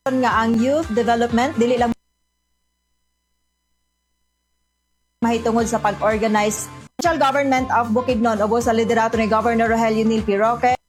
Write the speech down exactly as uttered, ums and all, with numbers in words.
nga ang youth development dili lang mahitungod sa pag-organize Provincial Government of Bukidnon ubos sa liderato ni Governor Rogelio Neal P. Roque